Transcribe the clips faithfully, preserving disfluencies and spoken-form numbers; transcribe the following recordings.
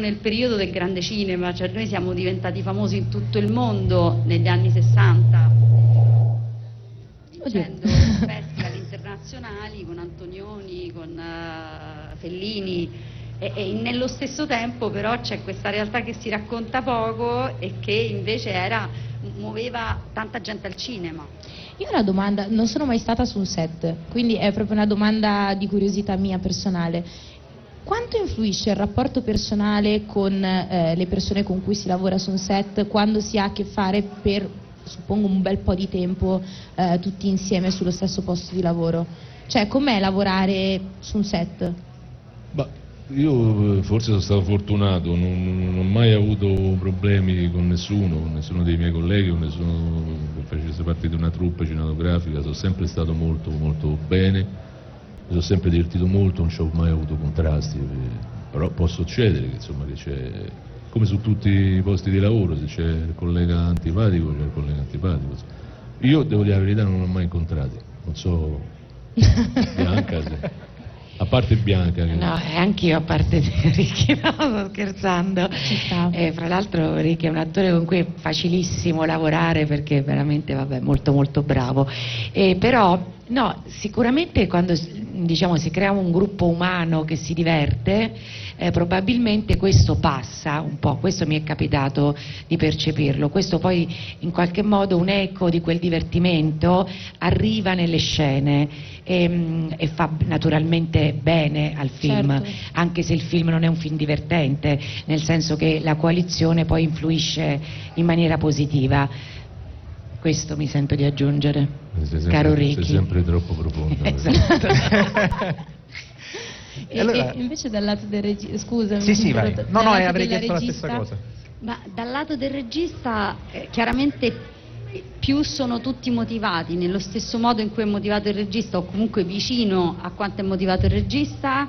nel periodo del grande cinema, cioè noi siamo diventati famosi in tutto il mondo negli anni sessanta, vincendo festival internazionali con Antonioni, con uh, Fellini, e, e nello stesso tempo però c'è questa realtà che si racconta poco e che invece era, muoveva tanta gente al cinema. Io ho una domanda, non sono mai stata su un set, quindi è proprio una domanda di curiosità mia personale. Quanto influisce il rapporto personale con eh, le persone con cui si lavora su un set quando si ha a che fare per, suppongo, un bel po' di tempo eh, tutti insieme sullo stesso posto di lavoro? Cioè, com'è lavorare su un set? Bah, io forse sono stato fortunato, non, non ho mai avuto problemi con nessuno, con nessuno dei miei colleghi, con nessuno che facesse parte di una troupe cinematografica, sono sempre stato molto molto bene, mi sono sempre divertito molto, non ci ho mai avuto contrasti, però può succedere che, insomma, che c'è, come su tutti i posti di lavoro, se c'è il collega antipatico c'è il collega antipatico. Io devo dire la verità, non l'ho mai incontrati, non so Bianca se... A parte Bianca che... No, e anch'io a parte Ricky, no, sto scherzando. Eh, fra l'altro Ricky è un attore con cui è facilissimo lavorare perché è veramente, vabbè, molto molto bravo. Eh, però, no, sicuramente quando, diciamo, si crea un gruppo umano che si diverte, eh, probabilmente questo passa un po', questo mi è capitato di percepirlo, questo poi in qualche modo un eco di quel divertimento arriva nelle scene e, e fa naturalmente bene al film, certo. Anche se il film non è un film divertente, nel senso che la coalizione poi influisce in maniera positiva. Questo mi sento di aggiungere, sempre, caro Ricky. Sei sempre troppo profonda. Esatto. E, allora... e invece dal lato del regista, scusa, sì, sì, vai. No, no, avrei chiesto regista... la stessa cosa. Ma dal lato del regista, eh, chiaramente più sono tutti motivati nello stesso modo in cui è motivato il regista, o comunque vicino a quanto è motivato il regista,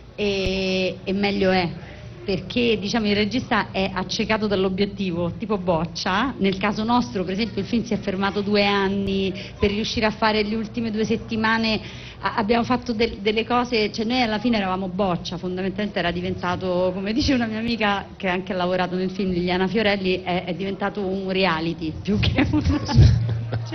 e, e meglio è, perché, diciamo, il regista è accecato dall'obiettivo, tipo Boccia. Nel caso nostro, per esempio, il film si è fermato due anni per riuscire a fare le ultime due settimane, a, abbiamo fatto del, delle cose, cioè noi alla fine eravamo Boccia, fondamentalmente era diventato, come dice una mia amica che ha anche lavorato nel film, Liliana Fiorelli, è, è diventato un reality più che un... cioè,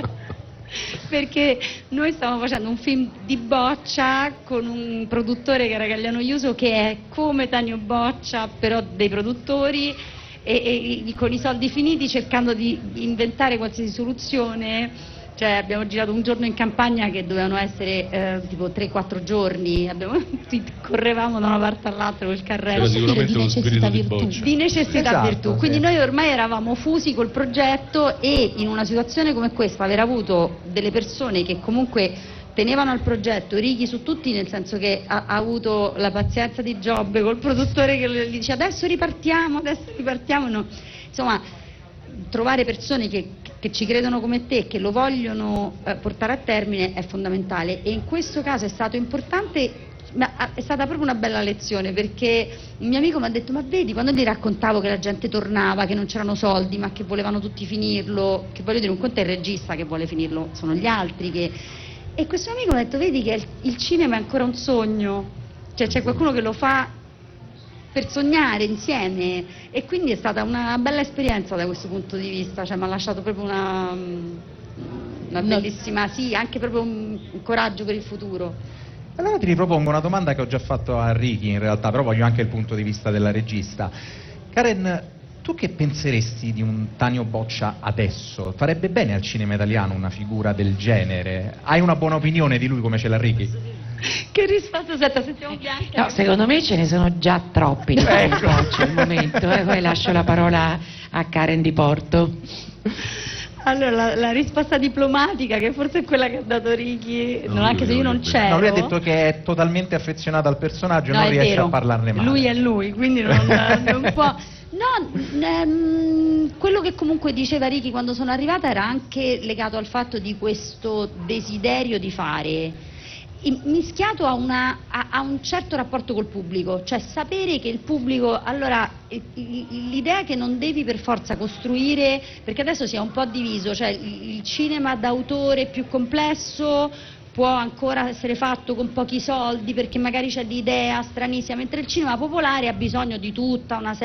perché noi stavamo facendo un film di Boccia con un produttore che era Gagliano Iuso, che è come Tanio Boccia però dei produttori, e, e con i soldi finiti cercando di inventare qualsiasi soluzione. Cioè abbiamo girato un giorno in campagna che dovevano essere eh, tipo tre quattro giorni, abbiamo, correvamo da una parte all'altra col carrello. Era sicuramente lo spirito di Boccia. Di necessità esatto, virtù, sì. Quindi noi ormai eravamo fusi col progetto, e in una situazione come questa aver avuto delle persone che comunque tenevano al progetto, Ricky su tutti, nel senso che ha, ha avuto la pazienza di Giobbe col produttore che gli dice adesso ripartiamo, adesso ripartiamo, no. Insomma, trovare persone che, che ci credono come te, che lo vogliono eh, portare a termine è fondamentale, e in questo caso è stato importante, ma è stata proprio una bella lezione, perché un mio amico mi ha detto ma vedi, quando gli raccontavo che la gente tornava, che non c'erano soldi ma che volevano tutti finirlo, che voglio dire, un conto è il regista che vuole finirlo, sono gli altri che... E questo mio amico mi ha detto vedi che il, il cinema è ancora un sogno, cioè c'è qualcuno che lo fa per sognare insieme, e quindi è stata una bella esperienza da questo punto di vista, cioè mi ha lasciato proprio una, una bellissima, sì, anche proprio un, un coraggio per il futuro. Allora ti ripropongo una domanda che ho già fatto a Ricky in realtà, però voglio anche il punto di vista della regista. Karen, tu che penseresti di un Tanio Boccia adesso? Farebbe bene al cinema italiano una figura del genere? Hai una buona opinione di lui come ce l'ha Ricky? Che risposta, aspetta, sentiamo Bianca. No, secondo me ce ne sono già troppi di Tanio Boccia al momento, e poi lascio la parola a Karen Di Porto. Allora, la, la risposta diplomatica, che forse è quella che ha dato Ricky, No, non, anche se io non c'ero. No, lui ha detto che è totalmente affezionato al personaggio e No, non è riesce vero. a parlarne male. Lui è lui, quindi non, non può... No, ehm, quello che comunque diceva Ricky quando sono arrivata era anche legato al fatto di questo desiderio di fare, mischiato a, una, a, a un certo rapporto col pubblico, cioè sapere che il pubblico, allora l'idea che non devi per forza costruire, perché adesso si è un po' diviso, cioè il cinema d'autore più complesso può ancora essere fatto con pochi soldi perché magari c'è l'idea stranissima, mentre il cinema popolare ha bisogno di tutta una serie